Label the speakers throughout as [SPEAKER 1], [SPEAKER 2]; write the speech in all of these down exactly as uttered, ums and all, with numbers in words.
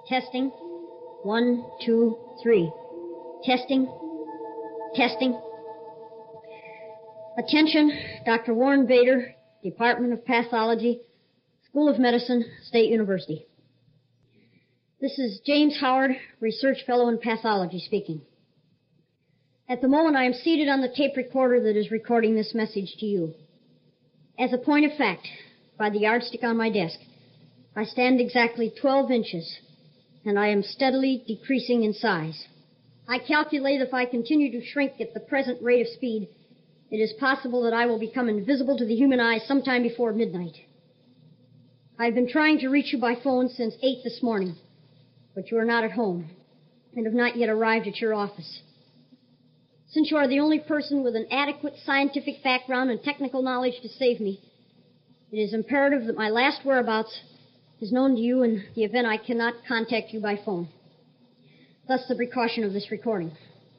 [SPEAKER 1] Testing. One, two, three. Testing. Testing. Attention, Doctor Warren Bader, Department of Pathology, School of Medicine, State University. This is James Howard, Research Fellow in Pathology speaking. At the moment, I am seated on the tape recorder that is recording this message to you. As a point of fact, by the yardstick on my desk, I stand exactly twelve inches, and I am steadily decreasing in size. I calculate if I continue to shrink at the present rate of speed, it is possible that I will become invisible to the human eye sometime before midnight. I've been trying to reach you by phone since eight this morning, but you are not at home and have not yet arrived at your office. Since you are the only person with an adequate scientific background and technical knowledge to save me, it is imperative that my last whereabouts is known to you in the event I cannot contact you by phone. Thus the precaution of this recording.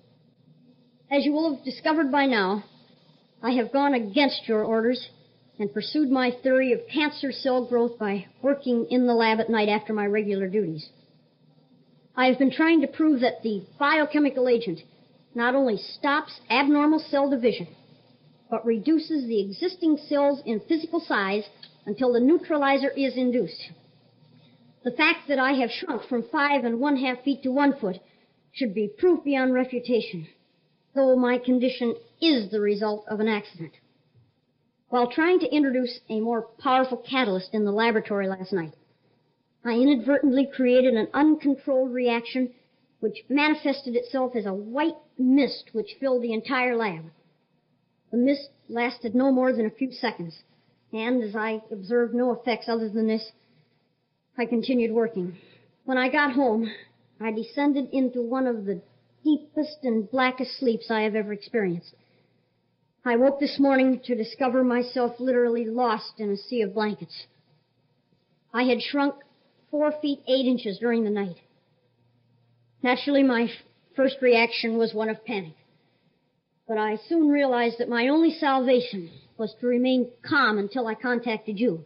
[SPEAKER 1] As you will have discovered by now, I have gone against your orders and pursued my theory of cancer cell growth by working in the lab at night after my regular duties. I have been trying to prove that the biochemical agent not only stops abnormal cell division, but reduces the existing cells in physical size until the neutralizer is induced. The fact that I have shrunk from five and one half feet to one foot should be proof beyond refutation, though my condition is the result of an accident. While trying to introduce a more powerful catalyst in the laboratory last night, I inadvertently created an uncontrolled reaction which manifested itself as a white mist which filled the entire lab. The mist lasted no more than a few seconds, and as I observed no effects other than this, I continued working. When I got home, I descended into one of the deepest and blackest sleeps I have ever experienced. I woke this morning to discover myself literally lost in a sea of blankets. I had shrunk four feet eight inches during the night. Naturally, my f- first reaction was one of panic. But I soon realized that my only salvation was to remain calm until I contacted you.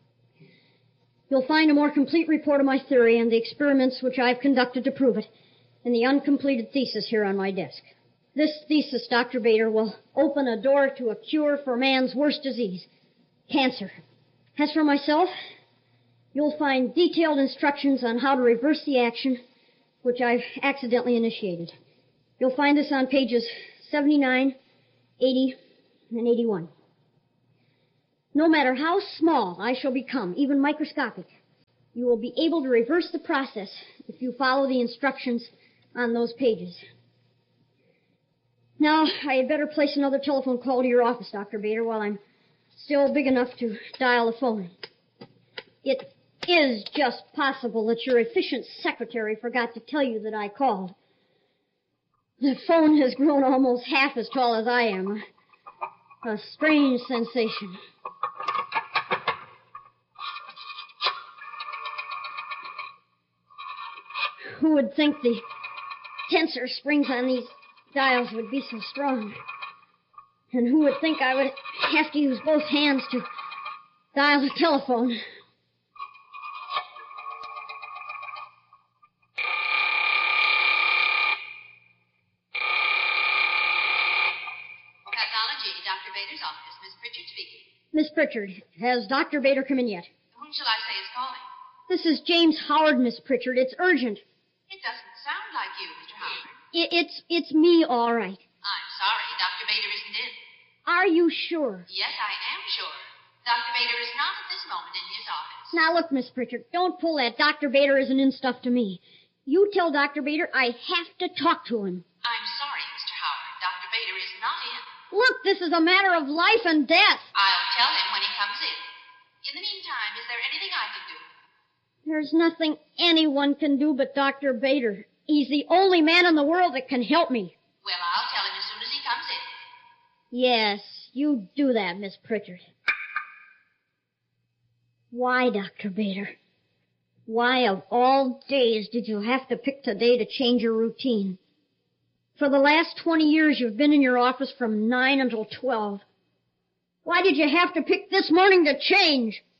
[SPEAKER 1] You'll find a more complete report of my theory and the experiments which I've conducted to prove it in the uncompleted thesis here on my desk. This thesis, Doctor Bader, will open a door to a cure for man's worst disease, cancer. As for myself, you'll find detailed instructions on how to reverse the action which I've accidentally initiated. You'll find this on pages seventy-nine, eighty, and eighty-one. No matter how small I shall become, even microscopic, you will be able to reverse the process if you follow the instructions on those pages. Now, I had better place another telephone call to your office, Doctor Bader, while I'm still big enough to dial the phone. It is just possible that your efficient secretary forgot to tell you that I called. The phone has grown almost half as tall as I am. A strange sensation. Who would think the tensor springs on these dials would be so strong? And who would think I would have to use both hands to dial the telephone?
[SPEAKER 2] Pathology, Doctor Bader's office. Miss Pritchard speaking.
[SPEAKER 1] Miss Pritchard, has Doctor Bader come in yet?
[SPEAKER 2] Whom shall I say is calling?
[SPEAKER 1] This is James Howard, Miss Pritchard. It's urgent.
[SPEAKER 2] It doesn't sound like you, Mister Howard.
[SPEAKER 1] It, it's it's me, all right.
[SPEAKER 2] I'm sorry. Doctor Bader isn't in.
[SPEAKER 1] Are you sure?
[SPEAKER 2] Yes, I am sure. Doctor Bader is not at this moment in his office.
[SPEAKER 1] Now, look, Miss Pritchard, don't pull that Doctor Bader isn't in stuff to me. You tell Doctor Bader I have to talk to him.
[SPEAKER 2] I'm sorry, Mister Howard. Doctor Bader is not in.
[SPEAKER 1] Look, this is a matter of life and death.
[SPEAKER 2] I'll tell him when he comes in. In the meantime, is there anything I can do?
[SPEAKER 1] There's nothing anyone can do but Doctor Bader. He's the only man in the world that can help me.
[SPEAKER 2] Well, I'll tell him as soon as he comes in.
[SPEAKER 1] Yes, you do that, Miss Pritchard. Why, Doctor Bader? Why, of all days, did you have to pick today to change your routine? For the last twenty years, you've been in your office from nine until twelve. Why did you have to pick this morning to change?